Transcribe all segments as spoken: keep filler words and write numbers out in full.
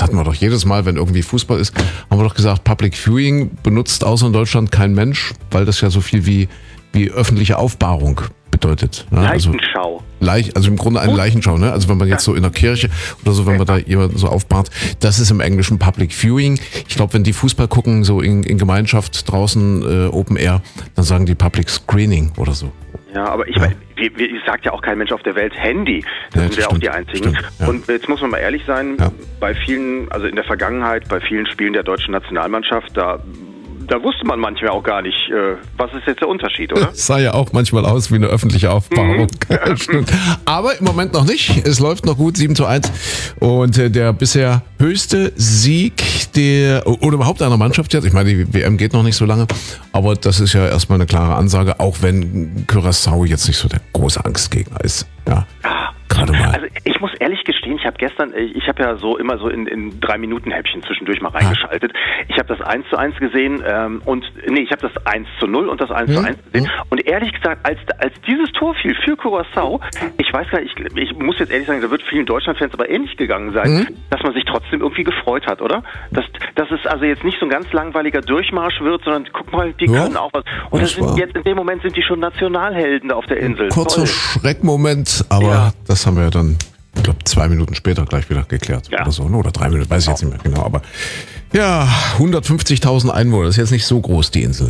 hatten wir doch jedes Mal, wenn irgendwie Fußball ist, haben wir doch gesagt, Public Viewing benutzt außer in Deutschland kein Mensch, weil das ja so viel wie, wie öffentliche Aufbahrung bedeutet. Ne? Leichenschau. Also, Leich, also im Grunde eine Leichenschau. Ne? Also wenn man jetzt so in der Kirche oder so, wenn man da jemanden so aufbahrt, das ist im Englischen Public Viewing. Ich glaube, wenn die Fußball gucken, so in, in Gemeinschaft draußen, äh, Open Air, dann sagen die Public Screening oder so. Ja, aber ich ja. meine, wie, wie sagt ja auch kein Mensch auf der Welt Handy. Das ja, sind ja auch die einzigen. Stimmt, ja. Und jetzt muss man mal ehrlich sein, ja. bei vielen, also in der Vergangenheit, bei vielen Spielen der deutschen Nationalmannschaft, da Da wusste man manchmal auch gar nicht, äh, was ist jetzt der Unterschied, oder? Das sah ja auch manchmal aus wie eine öffentliche Aufbauung. Mhm. Stimmt. Aber im Moment noch nicht. Es läuft noch gut, sieben zu eins. Und äh, der bisher höchste Sieg der, oder überhaupt einer Mannschaft jetzt, ich meine, die W M geht noch nicht so lange, aber das ist ja erstmal eine klare Ansage, auch wenn Curaçao jetzt nicht so der große Angstgegner ist. Ja. Gerade mal. Also ich muss ehrlich gestehen, ich habe gestern, ich habe ja so immer so in, in drei Minuten Häppchen zwischendurch mal reingeschaltet. Ich habe das eins zu eins gesehen ähm, und nee, ich habe das eins zu null und das eins zu eins gesehen. Und ehrlich gesagt, als als dieses Tor fiel für Curaçao, ich weiß gar nicht, ich, ich muss jetzt ehrlich sagen, da wird vielen Deutschland-Fans aber ähnlich gegangen sein, mhm. dass man sich trotzdem irgendwie gefreut hat, oder? Dass, dass es also jetzt nicht so ein ganz langweiliger Durchmarsch wird, sondern guck mal, die ja, können auch was. Und das sind jetzt in dem Moment sind die schon Nationalhelden auf der Insel. Kurzer Toll. Schreckmoment, aber ja. das haben wir ja dann, ich glaube, zwei Minuten später gleich wieder geklärt. Ja. Oder so, oder drei Minuten, weiß ich jetzt nicht mehr genau. Aber ja, hundertfünfzigtausend Einwohner, das ist jetzt nicht so groß, die Insel.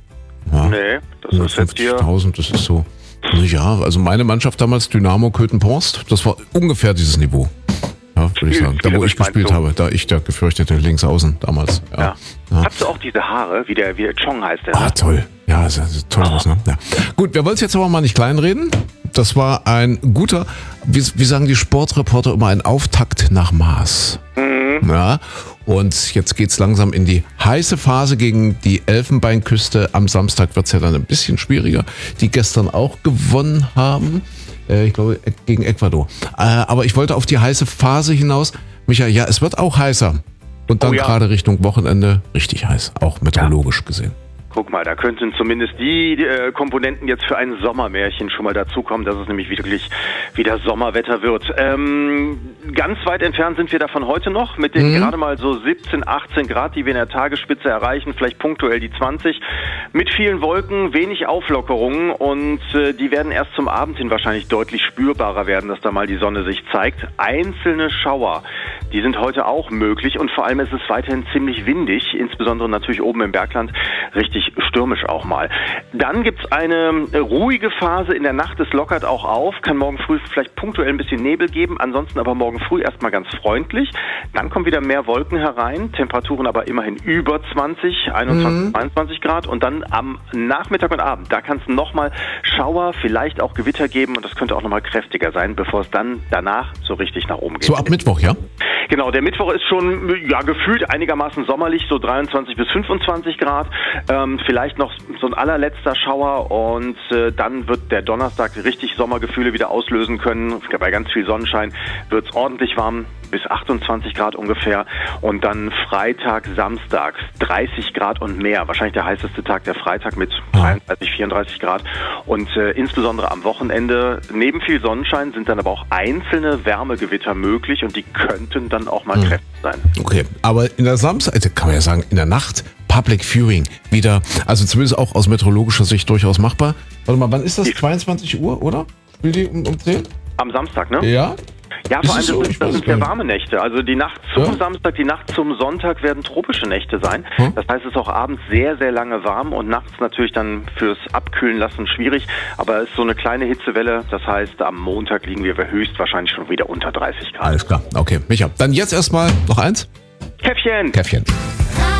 Ja, nee, das ist jetzt hier... hundertfünfzigtausend, das ist so... Ja, also meine Mannschaft damals, Dynamo Köthen-Porst, das war ungefähr dieses Niveau. Ja, würde ich sagen. Da, wo ich gespielt habe, da ich der gefürchtete Linksaußen damals. Ja. Ja. Ja. Hast du auch diese Haare, wie der, wie der Chong heißt der? Ah, ne? Toll. Ja, das ist toll aus, ne? Ja. Gut, wir wollen es jetzt aber mal nicht kleinreden. Das war ein guter, wie, wie sagen die Sportreporter immer, ein Auftakt nach Maß. Mhm. Ja, und jetzt geht's langsam in die heiße Phase gegen die Elfenbeinküste. Am Samstag wird's ja dann ein bisschen schwieriger, die gestern auch gewonnen haben. Ich glaube, gegen Ecuador. Aber ich wollte auf die heiße Phase hinaus. Michael, ja, es wird auch heißer. Und dann oh ja. gerade Richtung Wochenende richtig heiß, auch meteorologisch ja. gesehen. Guck mal, da könnten zumindest die äh, Komponenten jetzt für ein Sommermärchen schon mal dazukommen, dass es nämlich wirklich wieder Sommerwetter wird. Ähm, ganz weit entfernt sind wir davon heute noch, mit den mhm. gerade mal so siebzehn, achtzehn Grad, die wir in der Tagesspitze erreichen, vielleicht punktuell die zwanzig, mit vielen Wolken, wenig Auflockerungen und äh, die werden erst zum Abend hin wahrscheinlich deutlich spürbarer werden, dass da mal die Sonne sich zeigt. Einzelne Schauer, die sind heute auch möglich und vor allem ist es weiterhin ziemlich windig, insbesondere natürlich oben im Bergland, richtig stürmisch auch mal. Dann gibt's eine ruhige Phase in der Nacht, es lockert auch auf, kann morgen früh vielleicht punktuell ein bisschen Nebel geben, ansonsten aber morgen früh erstmal ganz freundlich. Dann kommen wieder mehr Wolken herein, Temperaturen aber immerhin über zwanzig, einundzwanzig, mhm. zweiundzwanzig Grad und dann am Nachmittag und Abend, da kann es nochmal Schauer, vielleicht auch Gewitter geben und das könnte auch nochmal kräftiger sein, bevor es dann danach so richtig nach oben geht. So ab Mittwoch, ja? Genau, der Mittwoch ist schon ja gefühlt einigermaßen sommerlich, so dreiundzwanzig bis fünfundzwanzig Grad. Ähm, vielleicht noch so ein allerletzter Schauer und äh, dann wird der Donnerstag richtig Sommergefühle wieder auslösen können. Bei ganz viel Sonnenschein wird es ordentlich warm, bis achtundzwanzig Grad ungefähr. Und dann Freitag, Samstag dreißig Grad und mehr. Wahrscheinlich der heißeste Tag, der Freitag mit dreiunddreißig, vierunddreißig Grad. Und äh, insbesondere am Wochenende, neben viel Sonnenschein, sind dann aber auch einzelne Wärmegewitter möglich und die könnten dann auch mal kräftig sein. Okay, aber in der Samstag, kann man ja sagen, in der Nacht Public Viewing wieder, also zumindest auch aus meteorologischer Sicht durchaus machbar. Warte mal, wann ist das? zweiundzwanzig Uhr, oder? Spielt die um, um zehn? Am Samstag, ne? Ja. Ja, vor allem so? das sind, das sind sehr warme Nächte. Also die Nacht zum ja? Samstag, die Nacht zum Sonntag werden tropische Nächte sein. Hm? Das heißt, es ist auch abends sehr, sehr lange warm und nachts natürlich dann fürs Abkühlen lassen schwierig. Aber es ist so eine kleine Hitzewelle. Das heißt, am Montag liegen wir höchstwahrscheinlich schon wieder unter dreißig Grad. Alles klar. Okay, Micha. Dann jetzt erstmal noch eins. Käffchen. Käffchen.